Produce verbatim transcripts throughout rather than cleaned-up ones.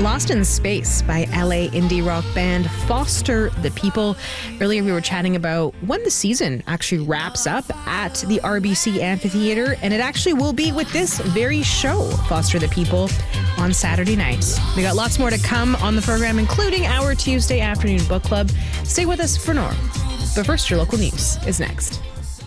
Lost in Space by L A indie rock band Foster the People. Earlier we were chatting about when the season actually wraps up at the R B C Amphitheatre, and it actually will be with this very show, Foster the People, on Saturday night. We got lots more to come on the program, including our Tuesday afternoon book club. Stay with us for more. But first, your local news is next.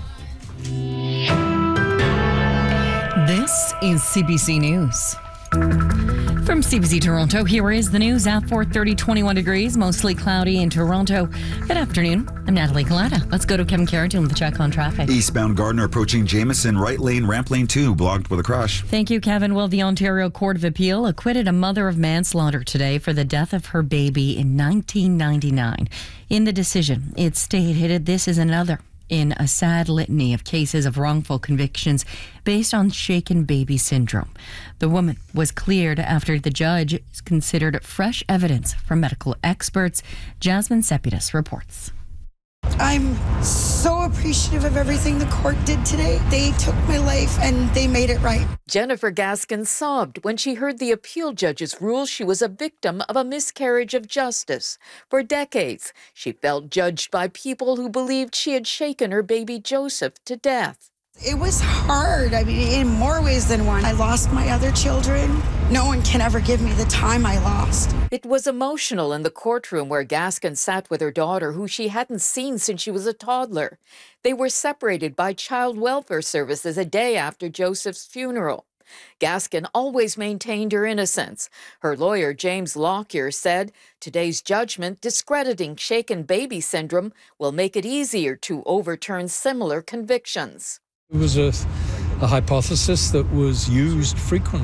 This is C B C News. From C B C Toronto, here is the news at four thirty, twenty-one degrees, mostly cloudy in Toronto. Good afternoon. I'm Natalie Collada. Let's go to Kevin Carrington with a check on traffic. Eastbound Gardiner approaching Jameson, right lane, ramp lane two, blocked with a crush. Thank you, Kevin. Well, the Ontario Court of Appeal acquitted a mother of manslaughter today for the death of her baby in nineteen ninety-nine. In the decision, it stated this is another in a sad litany of cases of wrongful convictions based on shaken baby syndrome. The woman was cleared after the judge considered fresh evidence from medical experts. Jasmine Sepidas reports. I'm so appreciative of everything the court did today. They took my life and they made it right. Jennifer Gaskin sobbed when she heard the appeal judge's rule she was a victim of a miscarriage of justice. For decades, she felt judged by people who believed she had shaken her baby Joseph to death. It was hard. I mean, in more ways than one. I lost my other children. No one can ever give me the time I lost. It was emotional in the courtroom where Gaskin sat with her daughter, who she hadn't seen since she was a toddler. They were separated by child welfare services a day after Joseph's funeral. Gaskin always maintained her innocence. Her lawyer, James Lockyer, said today's judgment discrediting shaken baby syndrome will make it easier to overturn similar convictions. It was a, a hypothesis that was used frequently.